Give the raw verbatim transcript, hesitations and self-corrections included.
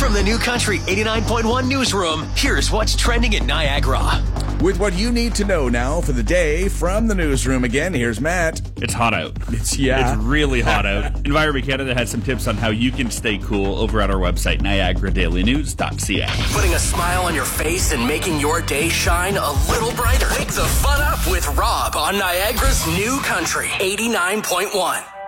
From the New Country eighty-nine point one newsroom, here's what's trending in Niagara. With what you need to know now for the day from the newsroom again, here's Matt. It's hot out. It's, yeah. It's really hot out. Environment Canada had some tips on how you can stay cool over at our website, niagara daily news dot c a. Putting a smile on your face and making your day shine a little brighter. Wake the fun up with Rob on Niagara's New Country eighty-nine point one.